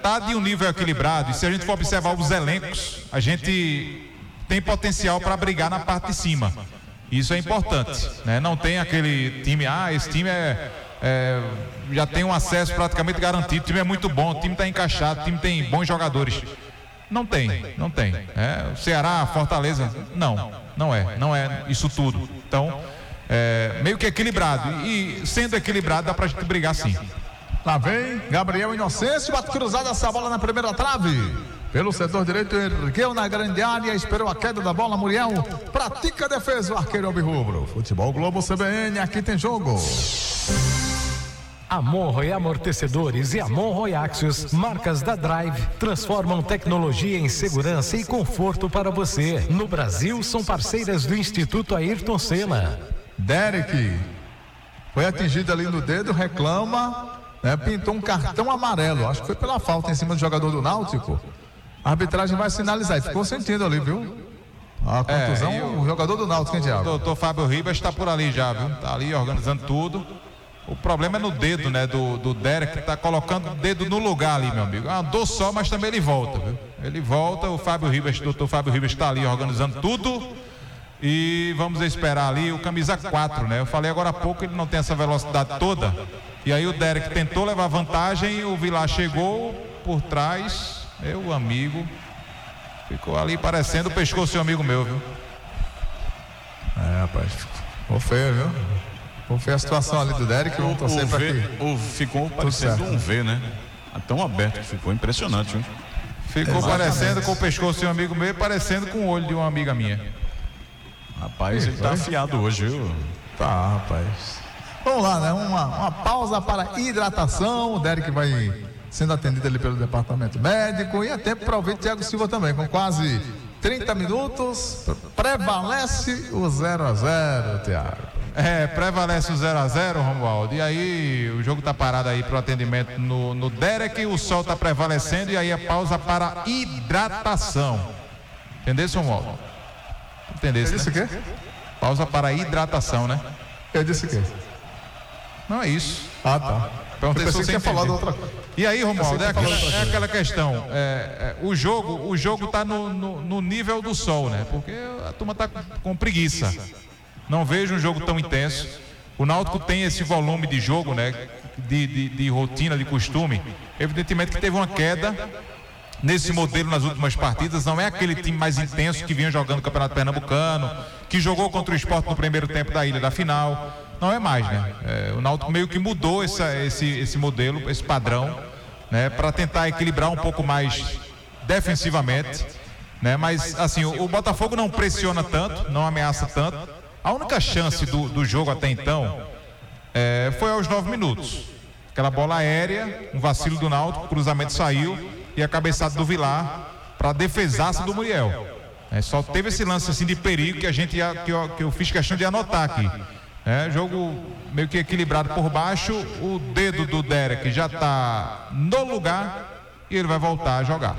tá de um nível equilibrado, e se a gente for observar os elencos, a gente tem potencial para brigar na parte de cima. Isso é importante, né? Não tem aquele time, esse time já tem um acesso praticamente garantido, o time é muito bom, o time está encaixado, o time tem bons jogadores. Não tem. O Ceará, Fortaleza, não é isso tudo. Então, meio que equilibrado, e sendo equilibrado dá pra gente brigar sim. Lá vem Gabriel Inocêncio, bate cruzada essa bola na primeira trave. Pelo setor direito, ergueu na grande área, esperou a queda da bola, Muriel pratica a defesa, o arqueiro albirrubro. Futebol Globo CBN, aqui tem jogo. A Monroe Amortecedores e a Monroe Axios, marcas da Drive, transformam tecnologia em segurança e conforto para você. No Brasil, são parceiras do Instituto Ayrton Senna. Derek foi atingido ali no dedo, reclama, pintou um cartão amarelo, acho que foi pela falta em cima do jogador do Náutico. A arbitragem vai sinalizar, e ficou sentindo ali, viu? A contusão, o jogador do Náutico, hein, Diago? O doutor Fábio Ribas está por ali já, viu? Tá ali organizando tudo. O problema é no dedo, né, do Derek, que tá colocando o dedo no lugar ali, meu amigo. É uma dor só, mas também ele volta, viu? Ele volta, o doutor Fábio Ribas está ali organizando tudo. E vamos esperar ali o camisa 4, né? Eu falei agora há pouco, ele não tem essa velocidade toda. E aí o Derek tentou levar vantagem, o Vilar chegou por trás, meu amigo, ficou ali parecendo o pescoço do amigo meu, viu? Rapaz, ficou feio, viu? Ficou feio a situação ali do Derek, eu torcer pra aqui. Ficou parecendo um V, né? Tão aberto que ficou, impressionante, viu? Ficou parecendo com o pescoço de um amigo meu, parecendo com o olho de uma amiga minha. Rapaz, ele tá afiado hoje, viu? Tá, rapaz. Vamos lá, né? Uma pausa para hidratação. O Derek vai sendo atendido ali pelo departamento médico. E é tempo para ouvir Thiago Silva também, com quase 30 minutos. Prevalece o 0-0, Thiago. Prevalece o 0-0, Romualdo. E aí o jogo tá parado aí pro atendimento no Derek. O sol tá prevalecendo. E aí a pausa para hidratação. Entendeu, Romualdo? Entendeu? Ele disse o quê? Pausa para hidratação, né? Ele disse o quê? Não é isso. Tá. Eu pensei que tinha falado outra coisa. E aí, Romualdo, é aquela questão. O jogo tá no nível do sol, né? Porque a turma tá com preguiça. Não vejo um jogo tão intenso. O Náutico tem esse volume de jogo, né? De rotina, de costume. Evidentemente que teve uma queda nesse modelo nas últimas partidas. Não é aquele time mais intenso que vinha jogando o Campeonato Pernambucano, que jogou contra o Sport no primeiro tempo da Ilha da final. Não é mais, né? O Náutico meio que mudou esse modelo, esse padrão, né? Para tentar equilibrar um pouco mais defensivamente, né? Mas assim, o Botafogo não pressiona tanto, não ameaça tanto. A única chance do jogo até então foi aos 9 minutos. Aquela bola aérea, um vacilo do Náutico, o cruzamento saiu e a cabeçada do Vilar para a defesaça do Muriel. Só teve esse lance assim de perigo que eu fiz questão de anotar aqui. Jogo meio que equilibrado por baixo. O dedo do Derek já está no lugar e ele vai voltar a jogar.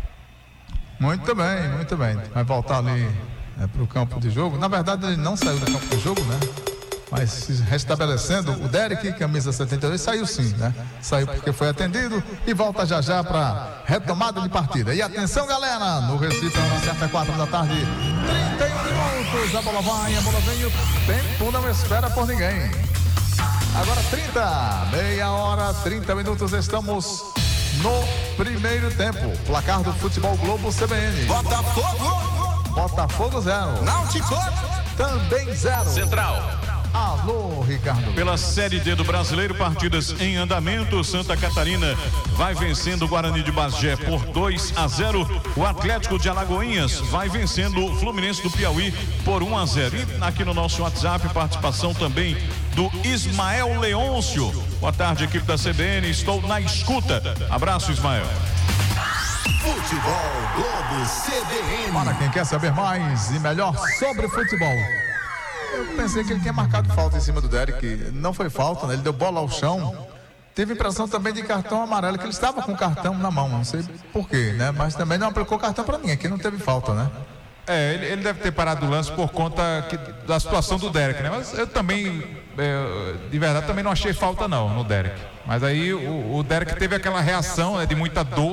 Muito bem. Vai voltar ali para o campo de jogo. Na verdade, ele não saiu do campo de jogo, né? Mas se restabelecendo, o Derek, camisa 72, saiu sim, né? Saiu porque foi atendido e volta já para retomada de partida. E atenção, galera, no Recife, na certa 4 da tarde, 31 minutos, a bola vai, a bola vem, o tempo não espera por ninguém. Agora 30 hora, 30 minutos, estamos no primeiro tempo. Placar do Futebol Globo CBN. Botafogo 0. Náutico também 0. Central. Alô, Ricardo. Pela Série D do Brasileiro, partidas em andamento. Santa Catarina vai vencendo o Guarani de Bagé por 2-0. O Atlético de Alagoinhas vai vencendo o Fluminense do Piauí por 1-0. E aqui no nosso WhatsApp, participação também do Ismael Leôncio. Boa tarde, equipe da CBN. Estou na escuta. Abraço, Ismael. Futebol Globo CBN. Para quem quer saber mais e melhor sobre futebol. Eu pensei que ele tinha marcado falta em cima do Derek. Não foi falta, né? Ele deu bola ao chão. Teve impressão também de cartão amarelo, que ele estava com o cartão na mão, não sei porquê, né? Mas também não aplicou cartão para ninguém, aqui não teve falta, né? Ele deve ter parado o lance por conta da situação do Derek, né? Mas eu também, de verdade, também não achei falta não no Derek. Mas aí o Derek teve aquela reação, né, de muita dor.